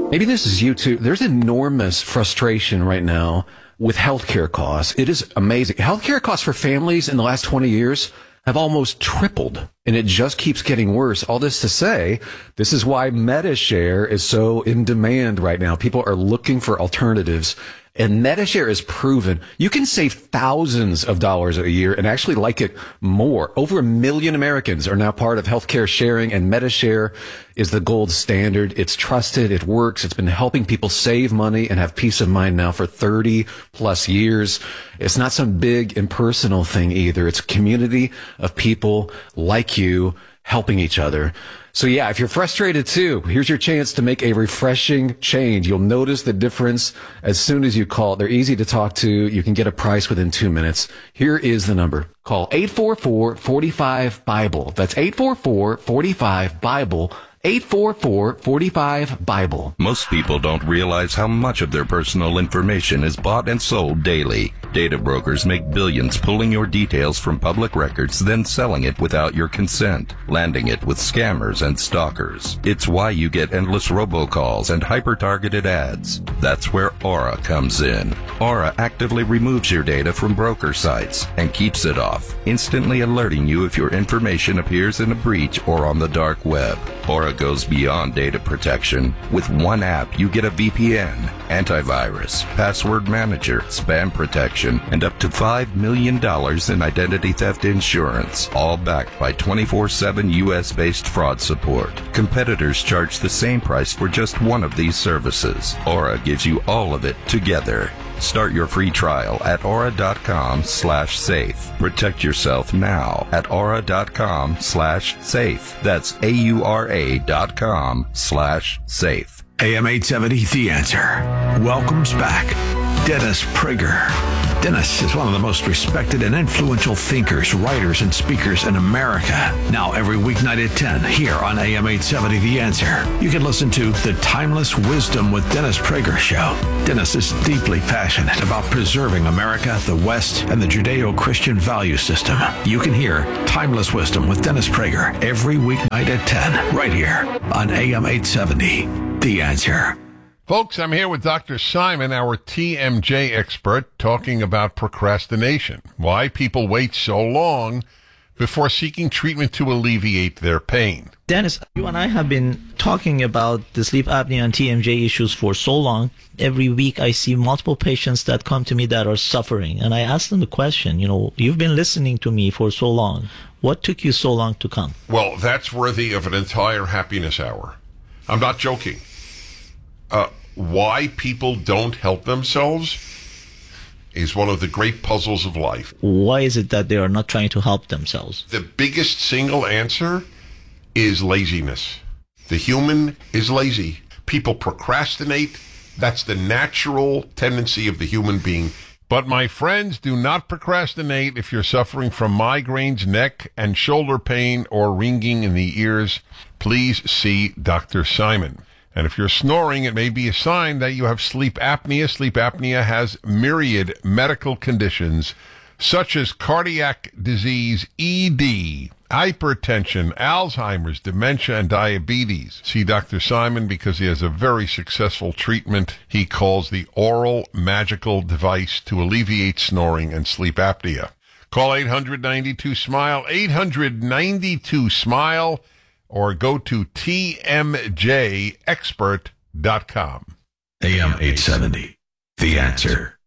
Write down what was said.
Maybe this is you too. There's enormous frustration right now with healthcare costs. It is amazing. Healthcare costs for families in the last 20 years have almost tripled, and it just keeps getting worse. All this to say, this is why MediShare is so in demand right now. People are looking for alternatives, and MediShare is proven you can save thousands of dollars a year and actually like it more. Over 1 million Americans are now part of healthcare sharing, and MediShare is the gold standard. It's trusted. It works. It's been helping people save money and have peace of mind now for 30 plus years. It's not some big impersonal thing either. It's a community of people like you helping each other. So yeah, if you're frustrated too, here's your chance to make a refreshing change. You'll notice the difference as soon as you call. They're easy to talk to. You can get a price within 2 minutes. Here is the number. Call 844-45-BIBLE. That's 844-45-BIBLE. 844-45-BIBLE. Most people don't realize how much of their personal information is bought and sold daily. Data brokers make billions pulling your details from public records, then selling it without your consent, landing it with scammers and stalkers. It's why you get endless robocalls and hyper-targeted ads. That's where Aura comes in. Aura actively removes your data from broker sites and keeps it off, instantly alerting you if your information appears in a breach or on the dark web. Aura goes beyond data protection. With one app, you get a VPN, antivirus, password manager, spam protection, and up to $5 million in identity theft insurance, all backed by 24/7 U.S.-based fraud support. Competitors charge the same price for just one of these services. Aura gives you all of it together. Start your free trial at aura.com/safe. Protect yourself now at aura.com/safe. That's AURA.com/safe. AM 870, The Answer, welcomes back Dennis Prager. Dennis is one of the most respected and influential thinkers, writers, and speakers in America. Now, every weeknight at 10, here on AM 870, The Answer, you can listen to The Timeless Wisdom with Dennis Prager show. Dennis is deeply passionate about preserving America, the West, and the Judeo-Christian value system. You can hear Timeless Wisdom with Dennis Prager every weeknight at 10, right here on AM 870, The Answer. Folks, I'm here with Dr. Simon, our TMJ expert, talking about procrastination. Why people wait so long before seeking treatment to alleviate their pain. Dennis, you and I have been talking about the sleep apnea and TMJ issues for so long. Every week I see multiple patients that come to me that are suffering. And I ask them the question, you've been listening to me for so long. What took you so long to come? Well, that's worthy of an entire happiness hour. I'm not joking. Why people don't help themselves is one of the great puzzles of life. Why is it that they are not trying to help themselves? The biggest single answer is laziness. The human is lazy. People procrastinate. That's the natural tendency of the human being. But my friends, do not procrastinate if you're suffering from migraines, neck and shoulder pain, or ringing in the ears. Please see Dr. Simon. And if you're snoring, it may be a sign that you have sleep apnea. Sleep apnea has myriad medical conditions, such as cardiac disease, ED, hypertension, Alzheimer's, dementia, and diabetes. See Dr. Simon because he has a very successful treatment he calls the oral magical device to alleviate snoring and sleep apnea. Call 800-92-SMILE, 800-92-SMILE, or go to tmjexpert.com. AM 870, The Answer.